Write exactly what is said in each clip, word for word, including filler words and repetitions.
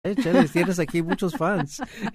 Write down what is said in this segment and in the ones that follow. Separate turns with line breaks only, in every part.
Eh, Chelis, tienes aquí muchos fans.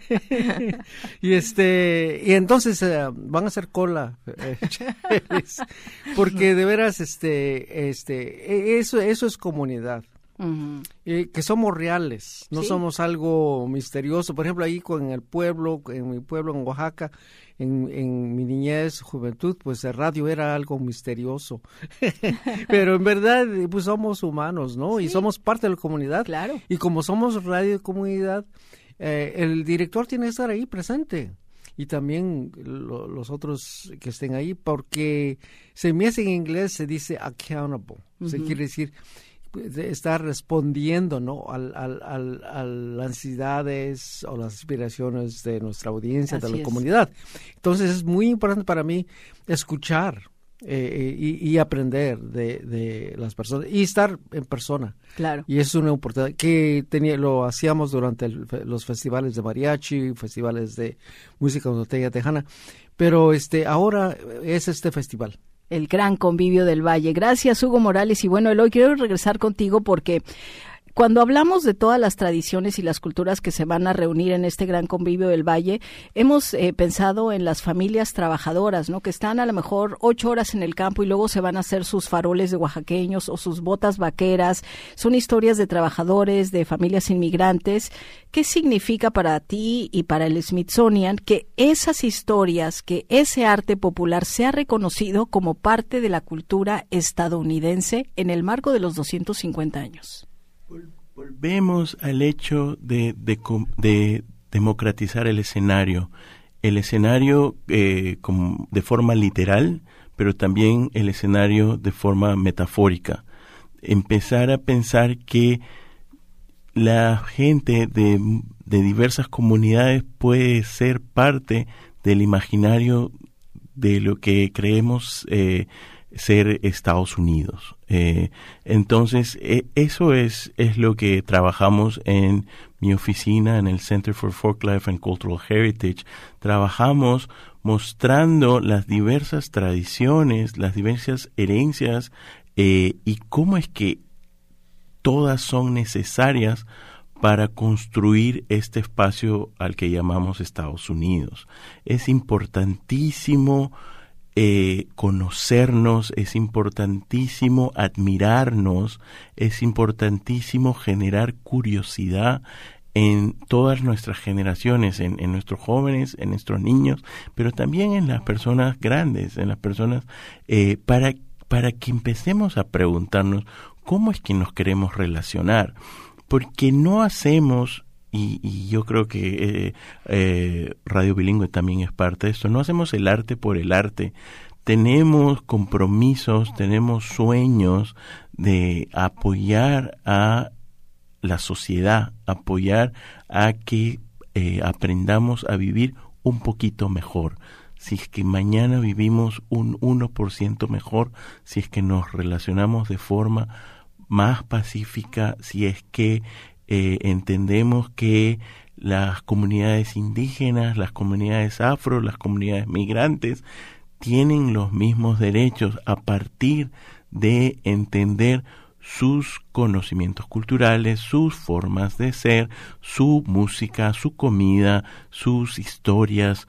y este y entonces uh, van a hacer cola, eh, Chelis, porque de veras este este eso eso es comunidad. Uh-huh. Eh, que somos reales, no ¿Sí? somos algo misterioso. Por ejemplo, ahí con el pueblo, en mi pueblo en Oaxaca, en, en mi niñez, juventud, pues el radio era algo misterioso. Pero en verdad, pues somos humanos, ¿no? Sí. Y somos parte de la comunidad. Claro. Y como somos radio de comunidad, eh, el director tiene que estar ahí presente. Y también lo, los otros que estén ahí, porque se me hace en inglés, se dice accountable. Uh-huh. Se quiere decir estar respondiendo, ¿no? Al, al, al, a las necesidades o las aspiraciones de nuestra audiencia, Así de la es. comunidad. Entonces es muy importante para mí escuchar eh, y, y aprender de, de las personas y estar en persona. Claro. Y eso es una oportunidad que tenía, lo hacíamos durante el, los festivales de mariachi, festivales de música norteña tejana, pero este ahora es este festival.
El Gran Convivio del Valle. Gracias, Hugo Morales. Y bueno, Eloy, quiero regresar contigo porque cuando hablamos de todas las tradiciones y las culturas que se van a reunir en este Gran Convivio del Valle, hemos eh, pensado en las familias trabajadoras, ¿no? Que están a lo mejor ocho horas en el campo y luego se van a hacer sus faroles de oaxaqueños o sus botas vaqueras. Son historias de trabajadores, de familias inmigrantes. ¿Qué significa para ti y para el Smithsonian que esas historias, que ese arte popular sea reconocido como parte de la cultura estadounidense en el marco de los doscientos cincuenta años?
Volvemos al hecho de, de, de democratizar el escenario, el escenario eh, como de forma literal, pero también el escenario de forma metafórica. Empezar a pensar que la gente de, de diversas comunidades puede ser parte del imaginario de lo que creemos eh, ser Estados Unidos. Eh, entonces, eh, eso es, es lo que trabajamos en mi oficina, en el Center for Folklife and Cultural Heritage. Trabajamos mostrando las diversas tradiciones, las diversas herencias eh, y cómo es que todas son necesarias para construir este espacio al que llamamos Estados Unidos. Es importantísimo Eh, conocernos, es importantísimo admirarnos, es importantísimo generar curiosidad en todas nuestras generaciones, en, en nuestros jóvenes, en nuestros niños, pero también en las personas grandes, en las personas, eh, para, para que empecemos a preguntarnos cómo es que nos queremos relacionar, porque no hacemos... Y, y yo creo que eh, eh, Radio Bilingüe también es parte de esto. No hacemos el arte por el arte. Tenemos compromisos, tenemos sueños de apoyar a la sociedad, apoyar a que eh, aprendamos a vivir un poquito mejor. Si es que mañana vivimos un uno por ciento mejor, si es que nos relacionamos de forma más pacífica, si es que Eh, entendemos que las comunidades indígenas, las comunidades afro, las comunidades migrantes tienen los mismos derechos a partir de entender sus conocimientos culturales, sus formas de ser, su música, su comida, sus historias.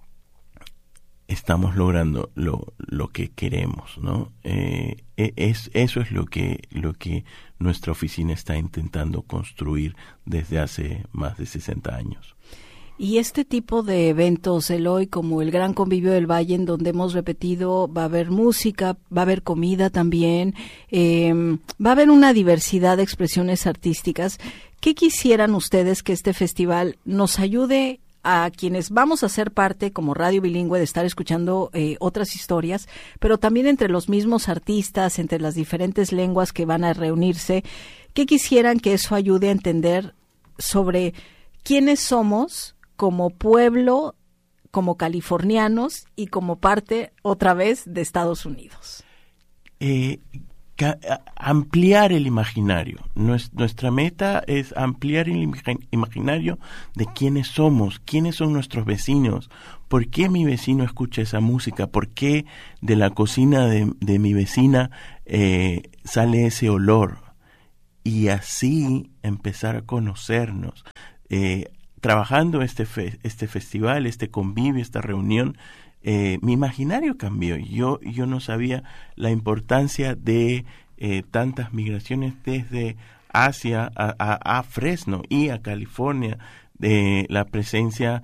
Estamos logrando lo, lo que queremos, ¿no? Eh, es, eso es lo que, lo que nuestra oficina está intentando construir desde hace más de sesenta años.
Y este tipo de eventos, Eloy, como el Gran Convivio del Valle, en donde hemos repetido, va a haber música, va a haber comida también, eh, va a haber una diversidad de expresiones artísticas. ¿Qué quisieran ustedes que este festival nos ayude a quienes vamos a ser parte como Radio Bilingüe de estar escuchando eh, otras historias, pero también entre los mismos artistas, entre las diferentes lenguas que van a reunirse? ¿Qué quisieran que eso ayude a entender sobre quiénes somos como pueblo, como californianos y como parte otra vez de Estados Unidos?
Eh, ca- ampliar el imaginario. Nues- nuestra meta es ampliar el imag- imaginario de quiénes somos, quiénes son nuestros vecinos, por qué mi vecino escucha esa música, por qué de la cocina de, de mi vecina eh, sale ese olor. y así empezar a conocernos. Eh, trabajando este, fe, este festival, este convivio, esta reunión, eh, mi imaginario cambió. Yo, yo no sabía la importancia de eh, tantas migraciones desde Asia a, a, a Fresno y a California, de la presencia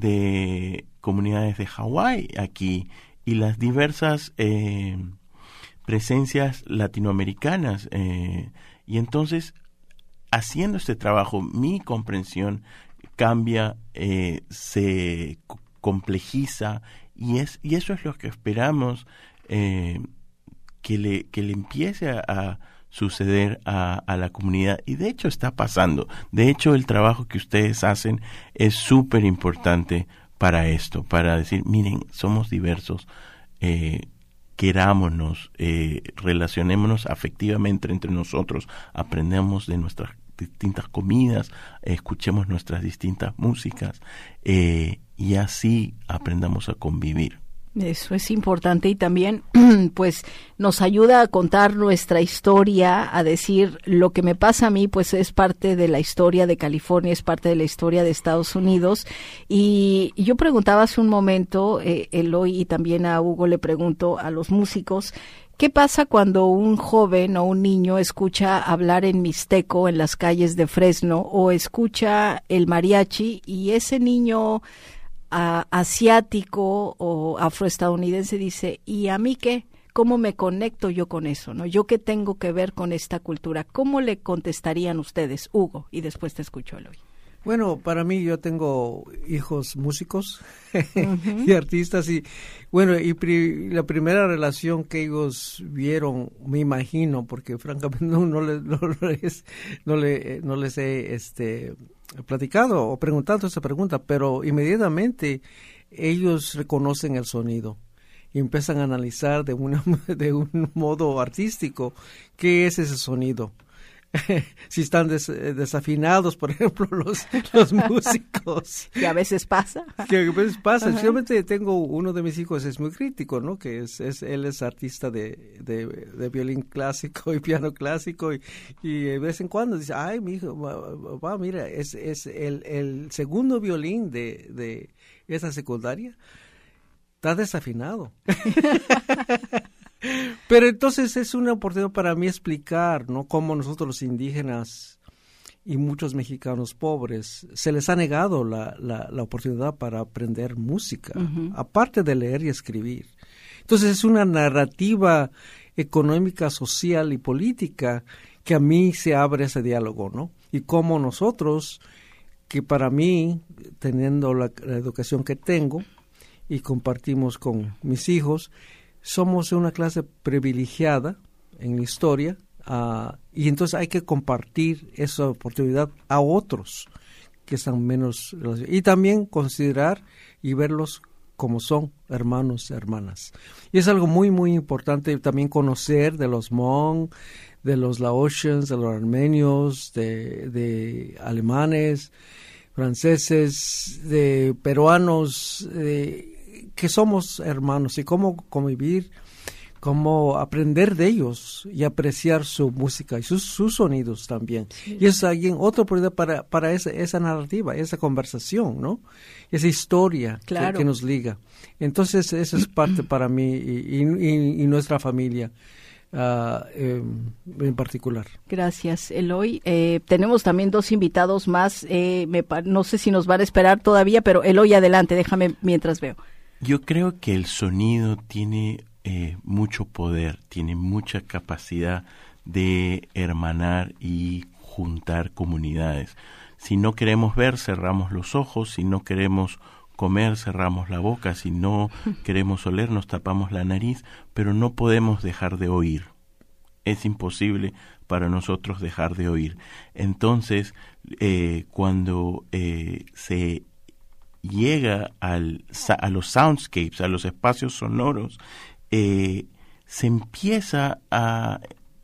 de comunidades de Hawái aquí y las diversas eh, presencias latinoamericanas. Eh, y entonces, haciendo este trabajo, mi comprensión cambia, eh, se c- complejiza, y es y eso es lo que esperamos eh, que le que le empiece a, a suceder a, a la comunidad, y de hecho está pasando. De hecho, el trabajo que ustedes hacen es súper importante para esto, para decir, miren, somos diversos, eh, querámonos, eh, relacionémonos afectivamente entre nosotros, aprendemos de nuestras distintas comidas, escuchemos nuestras distintas músicas, eh, y así aprendamos a convivir.
Eso es importante, y también pues nos ayuda a contar nuestra historia, a decir lo que me pasa a mí pues es parte de la historia de California, es parte de la historia de Estados Unidos. Y yo preguntaba hace un momento, eh, Eloy, y también a Hugo le pregunto a los músicos, ¿qué pasa cuando un joven o un niño escucha hablar en mixteco en las calles de Fresno, o escucha el mariachi, y ese niño a, asiático o afroestadounidense dice, ¿y a mí qué? ¿Cómo me conecto yo con eso? ¿No? ¿Yo qué tengo que ver con esta cultura? ¿Cómo le contestarían ustedes, Hugo? Y después te escucho, Eloy.
Bueno, para mí, yo tengo hijos músicos uh-huh. y artistas, y bueno, y pri, la primera relación que ellos vieron, me imagino, porque francamente no, no, les, no, les, no, le, no les he este, platicado o preguntado esa pregunta, pero inmediatamente ellos reconocen el sonido y empiezan a analizar de, una, de un modo artístico qué es ese sonido. Si están des, desafinados, por ejemplo, los, los músicos.
Que a veces pasa.
Que a veces pasa. Uh-huh. Realmente tengo uno de mis hijos, es muy crítico, ¿no? Que es, es él es artista de, de, de violín clásico y piano clásico, y, y de vez en cuando dice, ay, mi hijo, va, va, mira, es, es el, el segundo violín de, de esa secundaria. Está desafinado. Pero entonces es una oportunidad para mí explicar, ¿no?, cómo nosotros los indígenas y muchos mexicanos pobres se les ha negado la, la, la oportunidad para aprender música, uh-huh. aparte de leer y escribir. Entonces es una narrativa económica, social y política que a mí se abre ese diálogo, ¿no? Y cómo nosotros, que para mí, teniendo la, la educación que tengo y compartimos con mis hijos, somos una clase privilegiada en la historia, uh, y entonces hay que compartir esa oportunidad a otros que están menos, y también considerar y verlos como son, hermanos y hermanas. Y es algo muy, muy importante también conocer de los Hmong, de los Laotians, de los armenios, de, de alemanes, franceses, de peruanos, de que somos hermanos, y cómo convivir, cómo aprender de ellos y apreciar su música y sus, sus sonidos también. Sí. Y es alguien, otra oportunidad para, para esa, esa narrativa, esa conversación, ¿no? Esa historia claro. que, que nos liga. Entonces, eso es parte para mí y, y, y nuestra familia. Uh, eh, en particular.
Gracias, Eloy. Eh, tenemos también dos invitados más. Eh, me, no sé si nos van a esperar todavía, pero Eloy, adelante, déjame mientras veo.
Yo creo que el sonido tiene eh, mucho poder, tiene mucha capacidad de hermanar y juntar comunidades. Si no queremos ver, cerramos los ojos. Si no queremos comer, cerramos la boca. Si no queremos oler, nos tapamos la nariz. Pero no podemos dejar de oír. Es imposible para nosotros dejar de oír. Entonces, eh, cuando eh, se llega al, a los soundscapes, a los espacios sonoros, eh, se empieza a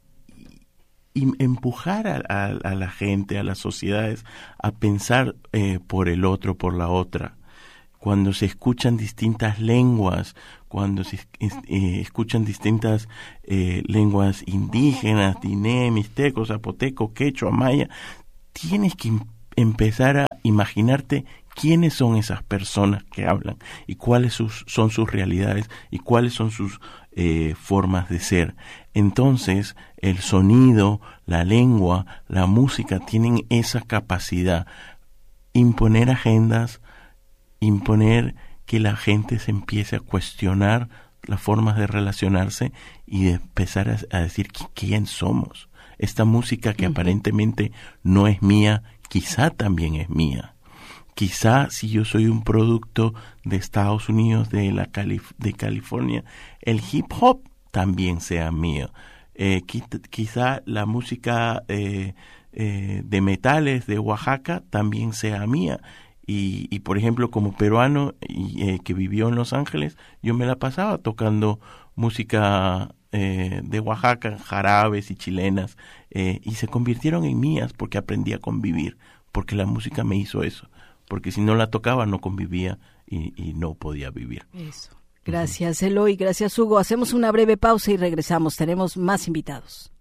empujar a, a, a la gente, a las sociedades, a pensar eh, por el otro, por la otra. cuando se escuchan distintas lenguas, cuando se eh, escuchan distintas eh, lenguas indígenas, diné, mixteco, zapoteco, quechua, maya, tienes que em- empezar a imaginarte quiénes son esas personas que hablan y cuáles sus, son sus realidades y cuáles son sus eh, formas de ser. Entonces, el sonido, la lengua, la música tienen esa capacidad. Imponer agendas, imponer que la gente se empiece a cuestionar las formas de relacionarse y de empezar a, a decir quién somos. Esta música que uh-huh. aparentemente no es mía, quizá también es mía. Quizá si yo soy un producto de Estados Unidos, de la Calif- de California, el hip hop también sea mío. Eh, quizá la música eh, eh, de metales de Oaxaca también sea mía. Y, y por ejemplo, como peruano y, eh, que vivió en Los Ángeles, yo me la pasaba tocando música eh, de Oaxaca, jarabes y chilenas, eh, y se convirtieron en mías porque aprendí a convivir, porque la música me hizo eso. Porque si no la tocaba no convivía y, y no podía vivir.
Eso. Gracias, Eloy. Gracias, Hugo. Hacemos una breve pausa y regresamos. Tenemos más invitados.